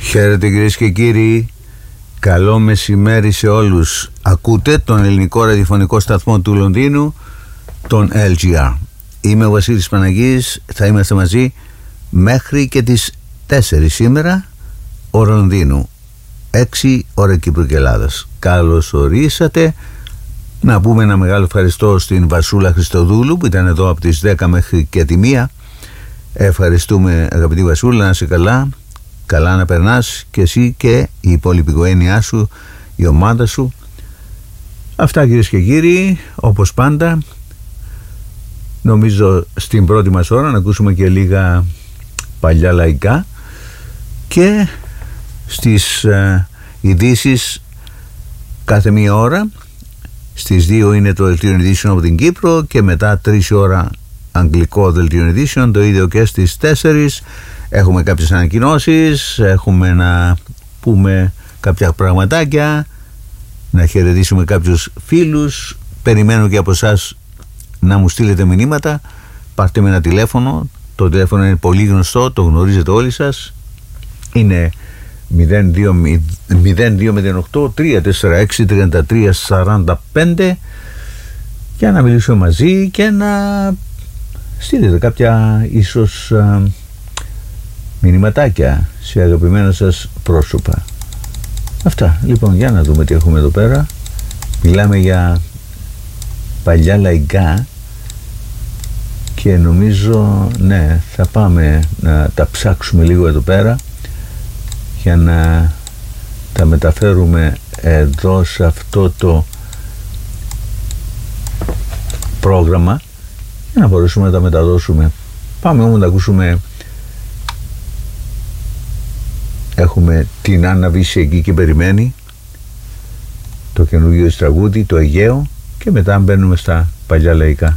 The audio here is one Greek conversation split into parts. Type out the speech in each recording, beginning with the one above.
Χαίρετε κυρίες και κύριοι, καλό μεσημέρι σε όλους. Ακούτε τον ελληνικό ραδιοφωνικό σταθμό του Λονδίνου, τον LGR. Είμαι ο Βασίλης Παναγής, θα είμαστε μαζί μέχρι και τις 4 σήμερα, ώρα Λονδίνου, 6 ώρα Κύπρου και Ελλάδας. Καλώς ορίσατε. Να πούμε ένα μεγάλο ευχαριστώ στην Βασούλα Χριστοδούλου που ήταν εδώ από τις 10 μέχρι και τη 1. Ευχαριστούμε αγαπητή Βασούλα, να είσαι καλά. Καλά να περνάς και εσύ και η υπόλοιπη οικογένειά σου, η ομάδα σου. Αυτά κυρίες και κύριοι, όπως πάντα. Νομίζω στην πρώτη μας ώρα να ακούσουμε και λίγα παλιά λαϊκά και στις ειδήσεις κάθε μία ώρα. Στις 2 είναι το δελτίο ειδήσεων από την Κύπρο και μετά 3 ώρα αγγλικό δελτίο ειδήσεων, το ίδιο και στις 4. Έχουμε κάποιες ανακοινώσεις, έχουμε να πούμε κάποια πραγματάκια, να χαιρετήσουμε κάποιους φίλους. Περιμένω και από εσάς να μου στείλετε μηνύματα. Πάρτε με ένα τηλέφωνο, το τηλέφωνο είναι πολύ γνωστό, το γνωρίζετε όλοι σας. Είναι 0208 346 3345 για να μιλήσουμε μαζί και να στείλετε κάποια ίσως μηνυματάκια σε αγαπημένα σας πρόσωπα. Αυτά. Λοιπόν, για να δούμε τι έχουμε εδώ πέρα. Μιλάμε για παλιά λαϊκά και νομίζω ναι, θα πάμε να τα ψάξουμε λίγο εδώ πέρα για να τα μεταφέρουμε εδώ σε αυτό το πρόγραμμα για να μπορέσουμε να τα μεταδώσουμε. Πάμε όμως να ακούσουμε. Έχουμε την Άννα Βύση εκεί και περιμένει, το καινούργιο της τραγούδι, το Αιγαίο, και μετά μπαίνουμε στα παλιά λαϊκά.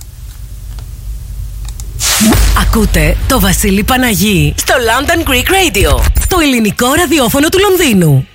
Ακούτε το Βασίλη Παναγή στο London Greek Radio, το ελληνικό ραδιόφωνο του Λονδίνου.